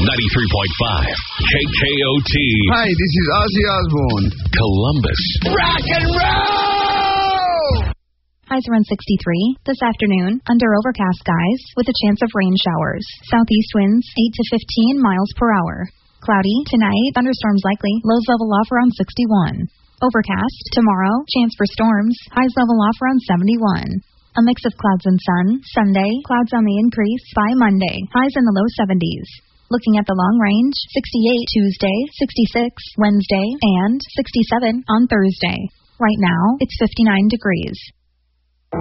93.5 KKOT. Hi, this is Ozzy Osbourne. Columbus. Rock and roll! Highs around 63. This afternoon, under overcast skies with a chance of rain showers. Southeast winds 8 to 15 miles per hour. Cloudy tonight, thunderstorms likely. Lows level off around 61. Overcast tomorrow, chance for storms. Highs level off around 71. A mix of clouds and sun. Sunday, clouds on the increase by Monday. Highs in the low 70s. Looking at the long range, 68 Tuesday, 66 Wednesday, and 67 on Thursday. Right now, it's 59 degrees.